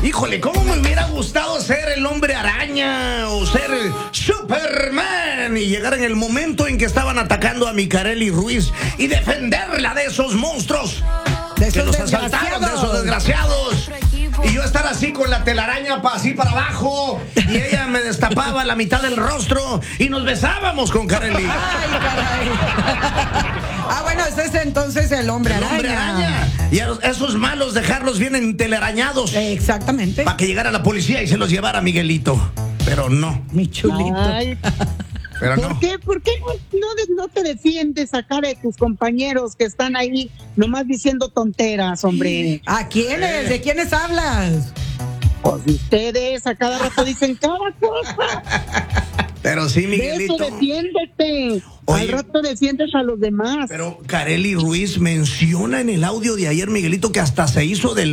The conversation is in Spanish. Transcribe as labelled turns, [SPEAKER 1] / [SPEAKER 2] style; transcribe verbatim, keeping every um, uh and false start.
[SPEAKER 1] Híjole, ¿cómo me hubiera gustado ser el hombre araña o ser Superman y llegar en el momento en que estaban atacando a Micarelli Ruiz y defenderla de esos monstruos
[SPEAKER 2] De
[SPEAKER 1] que
[SPEAKER 2] esos
[SPEAKER 1] nos asaltaron, de esos desgraciados. Y yo estar así con la telaraña pa- así para abajo y ella me destapaba la mitad del rostro y nos besábamos con Carelli.
[SPEAKER 2] Ay, caray. Ah, bueno, ese es entonces el hombre
[SPEAKER 1] El
[SPEAKER 2] araña.
[SPEAKER 1] hombre araña. Y a los- esos malos dejarlos bien entelarañados
[SPEAKER 2] Exactamente.
[SPEAKER 1] para que llegara la policía y se los llevara a Miguelito. Pero no,
[SPEAKER 2] Mi chulito.
[SPEAKER 3] Ay,
[SPEAKER 1] pero
[SPEAKER 3] ¿por
[SPEAKER 1] no.
[SPEAKER 3] qué, por qué no, no, de- no te defiendes a cara de tus compañeros que están ahí nomás diciendo tonteras, hombre?
[SPEAKER 2] ¿A quiénes? ¿De quiénes hablas?
[SPEAKER 3] Pues ustedes a cada rato dicen cada cosa.
[SPEAKER 1] Pero sí,
[SPEAKER 3] De eso
[SPEAKER 1] Miguelito.
[SPEAKER 3] defiéndete.
[SPEAKER 1] Oye.
[SPEAKER 3] Al rato defiendes a los demás.
[SPEAKER 1] Pero Carelli Ruiz menciona en el audio de ayer, Miguelito, que hasta se hizo del